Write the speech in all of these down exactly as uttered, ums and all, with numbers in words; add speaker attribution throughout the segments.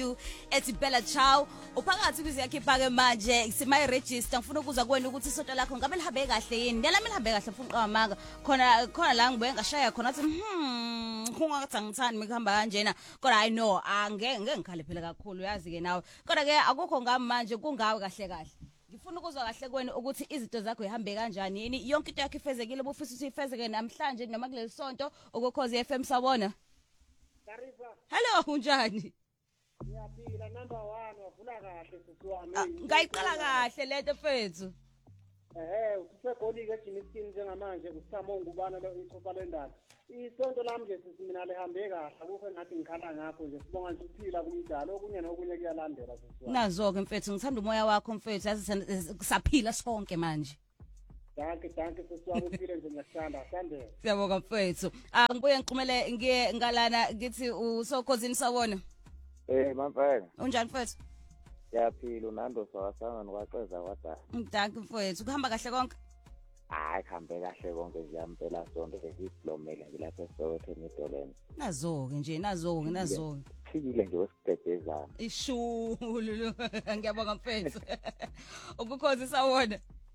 Speaker 1: ethi Bella Ciao uphakathi kuziyakhipha ke manje simayi register ngifuna ukuza kuwena ukuthi isonto lakho ngabe lihambe kahle yini nalami lihambe kahle mfuna uqhamaka khona khona la ngibuye ngashaya khona athi hmm kungathi angithandi mikuhamba kanjena kodwa I know angeke ngeke ngikhale phela kakhulu yazi ke nawe kodwa ke akukho ngami manje kungawe kahle kahle ngifuna ukuzwa kahle kuwena ukuthi izinto zakho ihambe kanjani yini yonke into yakho ifezekile bufisa ukuthi ifezeke namhlanje noma kuleli sonto ukukhozi F M sabona hello unjani
Speaker 2: Ngiyaphila number one wavula kahle sisi wami.
Speaker 1: Ngayiqala kahle lento mfethu.
Speaker 2: Eh usegolike ejimisini njengamanje usamo ngubana lo ithopa lendaba. Isonto lami nje sisi mina lihambe kahle akukho ngathi ngikhala ngakho nje sibonga nje ukuphila kumidalo okunye nokunye kuyalandela sisi wami.
Speaker 1: Nazo ke mfethu ngithanda umoya wakho mfethu yazi saphila sonke manje.
Speaker 2: Danke danke sisi wami uphile nje ngiyathanda sande.
Speaker 1: Siyabonga mfethu. Angibuye ngiqhumele ngiye ngalana ngithi usokhozini sabona.
Speaker 3: Eh mfana.
Speaker 1: Unjani mfethu?
Speaker 3: Yaphila uNando sawasanga nokwaqeza kwadala.
Speaker 1: Danke mfethu. Kuhamba kahle konke?
Speaker 3: Hayi kuhambe kahle konke nje yampela sonto sesihlomela lapha eSoweto eMidland.
Speaker 1: Nazo ke nje nazo ke nazo.
Speaker 3: Phikile nje wesidedezana.
Speaker 1: Ishulu ngiyabonga mfethu. Ukukhozi sawona.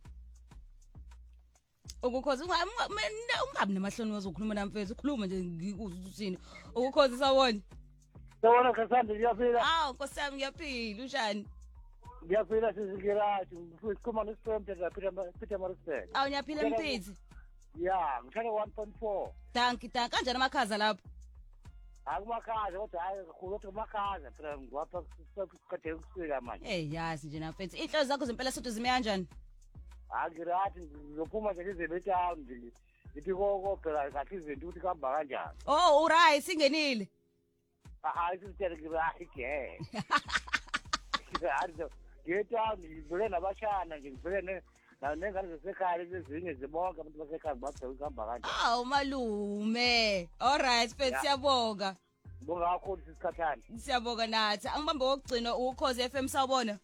Speaker 1: Ukukhozi ungabi namahloni wazokhuluma namfethu ukhuluma nje ngikuzwa uthini. Ukukhozi sawona.
Speaker 2: Sawona khasandi ngiyaphila.
Speaker 1: Aw Nkosi yami ngiyaphila unjani?
Speaker 2: Ngiyaphila sizingirathi sikhuluma nesiphembe Peter Peter Marisburg.
Speaker 1: Aw ngiyaphila emphithi.
Speaker 2: Yeah, ngithanda one point four.
Speaker 1: Danki danki kanjani amakhaza lapho?
Speaker 2: Akumakhaza kodwa hayi kakhulu ukuthi kumakhaza phela ngwapha sikade ukusika manje.
Speaker 1: Eh yazi nje nafethu inhlozo zakho zempela sodwa zime kanjani?
Speaker 2: Angirathi ngizophuma nje ngizebe town nje. Ngithi koko phela kathi izinto ukuthi kuhamba kanjani.
Speaker 1: Oh uright singenile.
Speaker 2: Hayi sithere ngibahi ke. Ngiyazo ngeta ngibule nabashana nje ngibule na nengane zesekhaya lezinye zibonke abantu basekhaya bathi ukuhamba kanjani.
Speaker 1: Aw malume. Alright mfethu siyabonga.
Speaker 2: Bonga kakhulu isikhathana.
Speaker 1: Siyabonga nathi. Angibambe wokugcina ukukhozi F M sawubona.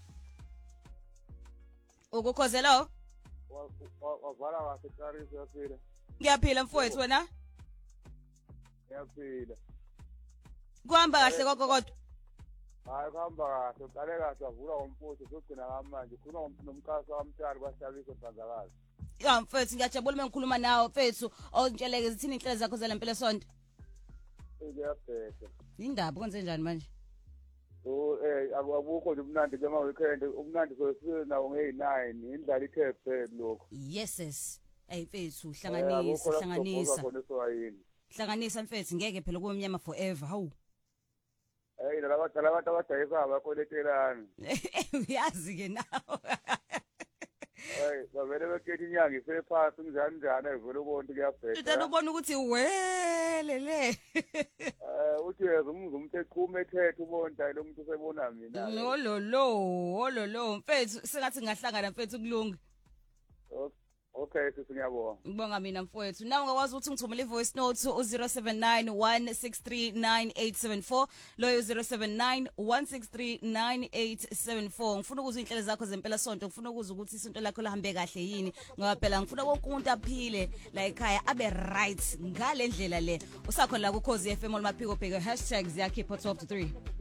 Speaker 1: Ukukhozelo?
Speaker 3: Wavala kahle Clarissa yaphila.
Speaker 1: Ngiyaphila mfowethu wena?
Speaker 3: Yaphila.
Speaker 1: Kuhamba kahle konke kodwa.
Speaker 3: Hayi kuhamba kahle uqale kahle wavula umfutho sogcina ngamanje khuluma nomkhaso wamtshali kwaShabiso Sanzakazi.
Speaker 1: Ya mfethu ngiyajabula mengikhuluma nawe mfethu ontsheleke zithini inhlelo zakho zalempela sonto.
Speaker 3: Ngiyabheka.
Speaker 1: Indaba kwenze njani manje?
Speaker 3: Oh eh akubukho nje umnandi ke ma weekend umnandi sosifike nawo nge nine indlala ithe phela lokho.
Speaker 1: Yes yes. Hey mfethu hlanganisa hlanganisa. Hlanganisa mfethu ngeke phela kubemnyama forever hawu.
Speaker 3: Hey laba badala abantu abadayisa abakholetelana.
Speaker 1: Uyazi ke nawe.
Speaker 3: Hey bavele bekhethe inyanga isephansi njani njani evele konke kuyabheka.
Speaker 1: Uthanda ubona ukuthi welele.
Speaker 3: Eh uthi yeza umzumthe eqhume ethethe ubonta lo muntu usebona mina.
Speaker 1: Lo lo lo lo lo mfethu sengathi ngahlangana mfethu kulunga.
Speaker 3: Okay sisi ngiyabonga.
Speaker 1: Ngibonga mina mfowethu. Nawe ungakwazi ukuthi ngithumele ivoice note u zero seven nine one six three nine eight seven four loyo zero seven nine one six three nine eight seven four. Ngifuna ukuzwa inhlelo zakho zempela sonto, ngifuna ukuzwa ukuthi isonto lakho lihambe kahle yini ngoba phela ngifuna wonke umuntu aphile la ekhaya abe right ngale ndlela le. Usakhona la ku Khosi F M olumaphiko bheka hashtags yakhe twelve to three.